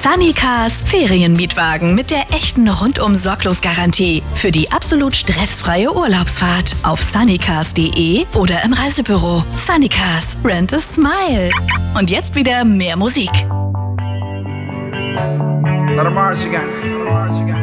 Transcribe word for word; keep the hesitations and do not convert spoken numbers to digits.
Sunnycars Ferienmietwagen mit der echten Rundum-Sorglos-Garantie. Für die absolut stressfreie Urlaubsfahrt auf sunnycars punkt de oder im Reisebüro. Sunnycars, rent a smile. Und jetzt wieder mehr Musik. Let 'em march again.